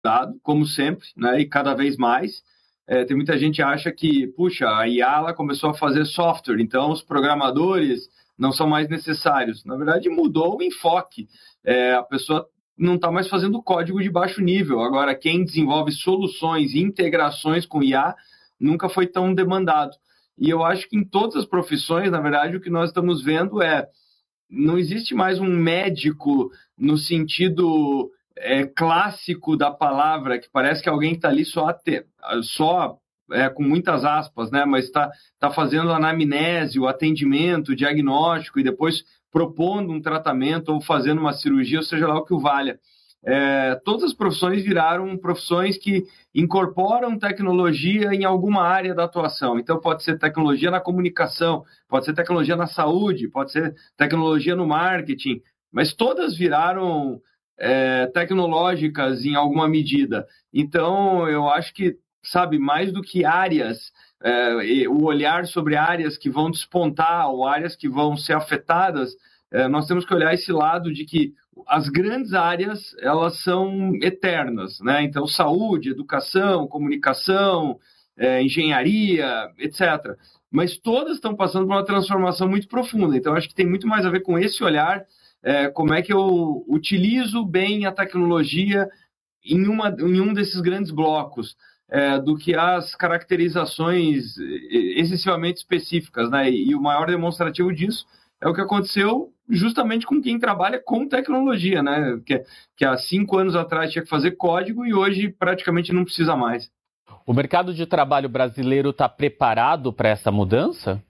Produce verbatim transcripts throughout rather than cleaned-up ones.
como sempre, né? E cada vez mais. É, tem muita gente que acha que, puxa, a I A ela começou a fazer software, então os programadores não são mais necessários. Na verdade, mudou o enfoque. É, a pessoa não está mais fazendo código de baixo nível. Agora, quem desenvolve soluções e integrações com I A nunca foi tão demandado. E eu acho que em todas as profissões, na verdade, o que nós estamos vendo é não existe mais um médico no sentido é, clássico da palavra, que parece que alguém está ali só, te, só é, com muitas aspas, né? Mas está tá fazendo anamnese, o atendimento, o diagnóstico e depois propondo um tratamento ou fazendo uma cirurgia, ou seja lá o que o valha. É, todas as profissões viraram profissões que incorporam tecnologia em alguma área da atuação. Então, pode ser tecnologia na comunicação, pode ser tecnologia na saúde, pode ser tecnologia no marketing, mas todas viraram é, tecnológicas em alguma medida. Então, eu acho que, sabe, mais do que áreas, é, o olhar sobre áreas que vão despontar ou áreas que vão ser afetadas, é, nós temos que olhar esse lado de que as grandes áreas, elas são eternas, né? Então, saúde, educação, comunicação, é, engenharia, etcétera. Mas todas estão passando por uma transformação muito profunda. Então, acho que tem muito mais a ver com esse olhar, é, como é que eu utilizo bem a tecnologia em, uma, em um desses grandes blocos, é, do que as caracterizações excessivamente específicas, né? E, e o maior demonstrativo disso é o que aconteceu justamente com quem trabalha com tecnologia, né? Que, que há cinco anos atrás tinha que fazer código e hoje praticamente não precisa mais. O mercado de trabalho brasileiro está preparado para essa mudança?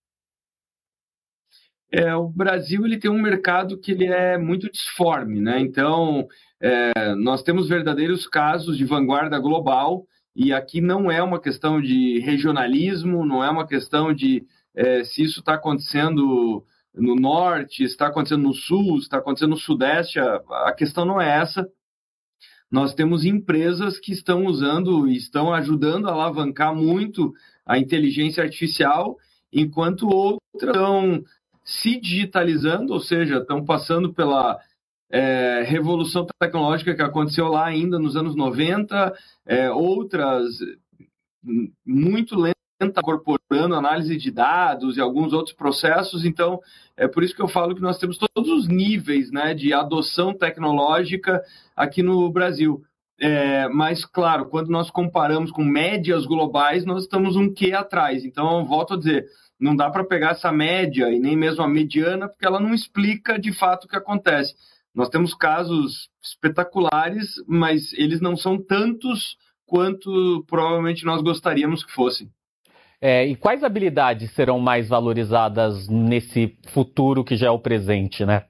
É, o Brasil ele tem um mercado que ele é muito disforme, né? Então, é, nós temos verdadeiros casos de vanguarda global e aqui não é uma questão de regionalismo, não é uma questão de é, se isso está acontecendo no norte, está acontecendo no sul, está acontecendo no sudeste, a, a questão não é essa. Nós temos empresas que estão usando e estão ajudando a alavancar muito a inteligência artificial, enquanto outras estão se digitalizando, ou seja, estão passando pela é, revolução tecnológica que aconteceu lá ainda nos anos noventa, é, outras muito lentas, incorporando análise de dados e alguns outros processos. Então, é por isso que eu falo que nós temos todos os níveis, né, de adoção tecnológica aqui no Brasil. É, mas, claro, quando nós comparamos com médias globais, nós estamos um quê atrás. Então, eu volto a dizer, não dá para pegar essa média e nem mesmo a mediana, porque ela não explica de fato o que acontece. Nós temos casos espetaculares, mas eles não são tantos quanto provavelmente nós gostaríamos que fossem. É, e quais habilidades serão mais valorizadas nesse futuro que já é o presente, né?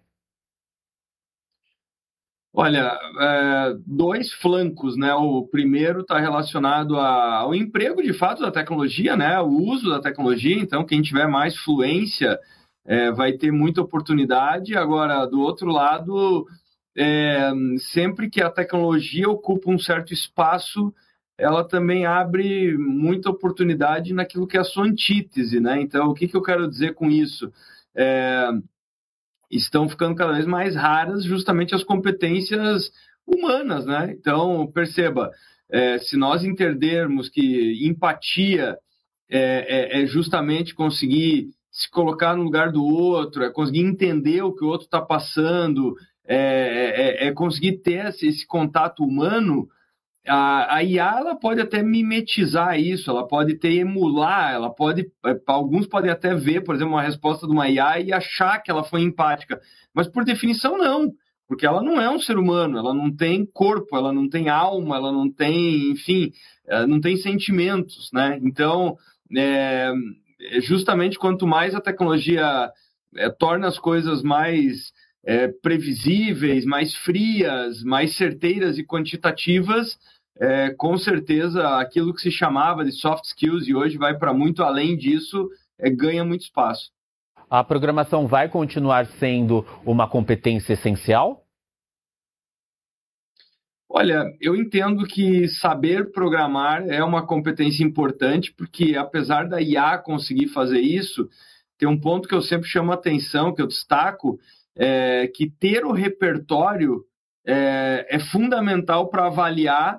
Olha, é, dois flancos, né? O primeiro está relacionado a, ao emprego, de fato, da tecnologia, né? O uso da tecnologia. Então, quem tiver mais fluência é, vai ter muita oportunidade. Agora, do outro lado, é, sempre que a tecnologia ocupa um certo espaço, ela também abre muita oportunidade naquilo que é a sua antítese, né? Então, o que, que eu quero dizer com isso? É, estão ficando cada vez mais raras justamente as competências humanas, né? Então, perceba, é, se nós entendermos que empatia é, é, é justamente conseguir se colocar no lugar do outro, é conseguir entender o que o outro está passando, é, é, é conseguir ter esse, esse contato humano. A, a I A ela pode até mimetizar isso, ela pode ter emular, ela pode, alguns podem até ver, por exemplo, uma resposta de uma I A e achar que ela foi empática, mas por definição não, porque ela não é um ser humano, ela não tem corpo, ela não tem alma, ela não tem, enfim, não tem sentimentos, né? Então, é, justamente quanto mais a tecnologia é, torna as coisas mais é, previsíveis, mais frias, mais certeiras e quantitativas, é, com certeza aquilo que se chamava de soft skills e hoje vai para muito além disso, é, ganha muito espaço. A programação vai continuar sendo uma competência essencial? Olha, eu entendo que saber programar é uma competência importante, porque apesar da I A conseguir fazer isso, tem um ponto que eu sempre chamo a atenção, que eu destaco, é que ter o repertório é, é fundamental para avaliar